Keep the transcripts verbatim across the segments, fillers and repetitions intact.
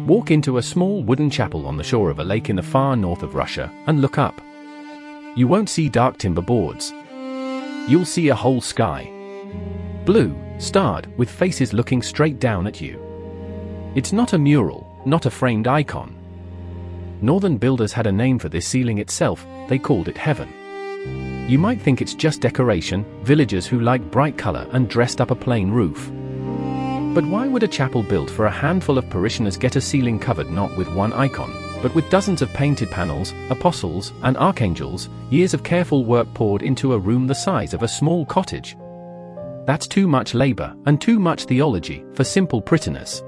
Walk into a small wooden chapel on the shore of a lake in the far north of Russia and look up. You won't see dark timber boards. You'll see a whole sky. Blue, starred, with faces looking straight down at you. It's not a mural, not a framed icon. Northern builders had a name for this ceiling itself, they called it heaven. You might think it's just decoration, villagers who like bright color and dressed up a plain roof. But why would a chapel built for a handful of parishioners get a ceiling covered not with one icon, but with dozens of painted panels, apostles, and archangels, years of careful work poured into a room the size of a small cottage? That's too much labor, and too much theology, for simple prettiness.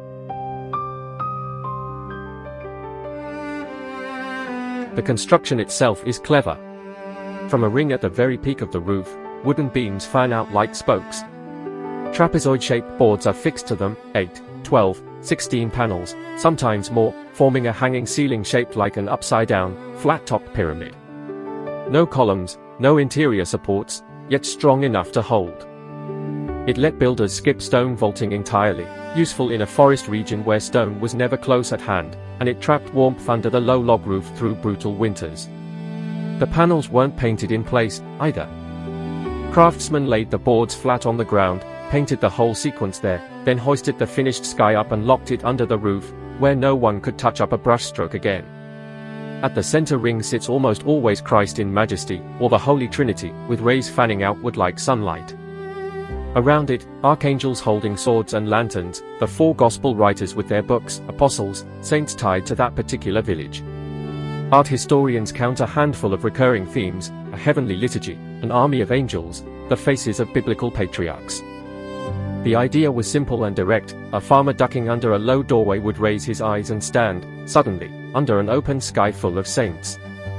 The construction itself is clever. From a ring at the very peak of the roof, wooden beams fan out like spokes. Trapezoid-shaped boards are fixed to them, eight, twelve, sixteen panels, sometimes more, forming a hanging ceiling shaped like an upside-down, flat-topped pyramid. No columns, no interior supports, yet strong enough to hold. It let builders skip stone vaulting entirely, useful in a forest region where stone was never close at hand, and it trapped warmth under the low log roof through brutal winters. The panels weren't painted in place, either. Craftsmen laid the boards flat on the ground, painted the whole sequence there, then hoisted the finished sky up and locked it under the roof, where no one could touch up a brushstroke again. At the center ring sits almost always Christ in majesty, or the Holy Trinity, with rays fanning outward like sunlight. Around it, archangels holding swords and lanterns, the four gospel writers with their books, apostles, saints tied to that particular village. Art historians count a handful of recurring themes: a heavenly liturgy, an army of angels, the faces of biblical patriarchs. The idea was simple and direct. A farmer ducking under a low doorway would raise his eyes and stand, suddenly, under an open sky full of saints.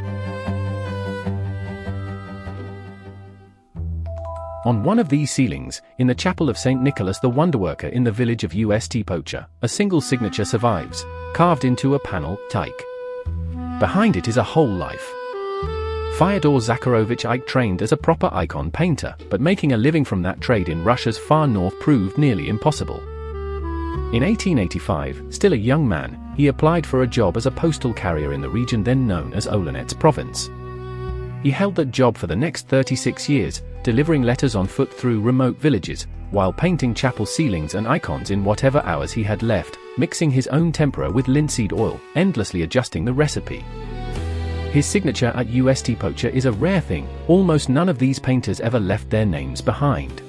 On one of these ceilings, in the chapel of Saint Nicholas the Wonderworker in the village of Ust-Pocha, a single signature survives, carved into a panel, tyke. Behind it is a whole life. Fyodor Zakharovich Ike trained as a proper icon painter, but making a living from that trade in Russia's far north proved nearly impossible. In eighteen eighty-five, still a young man, he applied for a job as a postal carrier in the region then known as Olonets province. He held that job for the next thirty-six years, delivering letters on foot through remote villages, while painting chapel ceilings and icons in whatever hours he had left, mixing his own tempera with linseed oil, endlessly adjusting the recipe. His signature at Ust-Pocha is a rare thing. Almost none of these painters ever left their names behind.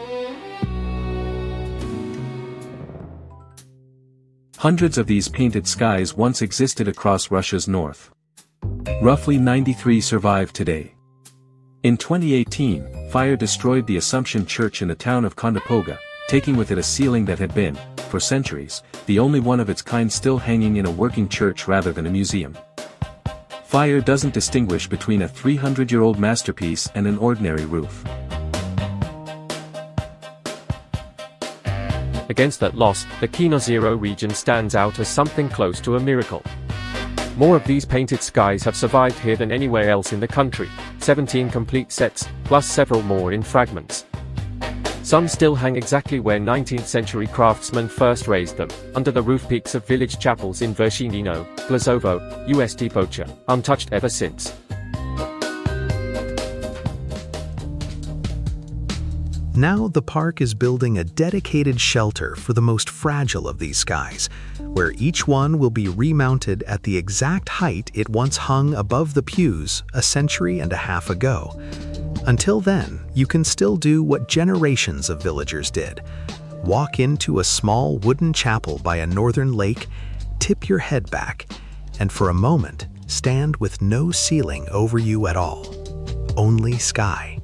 Hundreds of these painted skies once existed across Russia's north. Roughly ninety-three survive today. In twenty eighteen, fire destroyed the Assumption Church in the town of Kondopoga, taking with it a ceiling that had been, for centuries, the only one of its kind still hanging in a working church rather than a museum. Fire doesn't distinguish between a three hundred year old masterpiece and an ordinary roof. Against that loss, the Kino Zero region stands out as something close to a miracle. More of these painted skies have survived here than anywhere else in the country, seventeen complete sets, plus several more in fragments. Some still hang exactly where nineteenth century craftsmen first raised them, under the roof peaks of village chapels in Vershinino, Blazovo, Ust-Pocha, untouched ever since. Now the park is building a dedicated shelter for the most fragile of these skies, where each one will be remounted at the exact height it once hung above the pews a century and a half ago. Until then, you can still do what generations of villagers did. Walk into a small wooden chapel by a northern lake, tip your head back, and for a moment, stand with no ceiling over you at all. Only sky.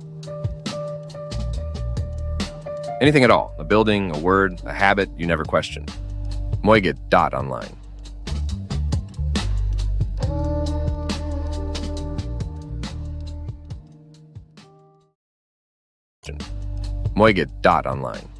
Anything at all, a building, a word, a habit you never questioned. Moigid dot online. Moigid dot online.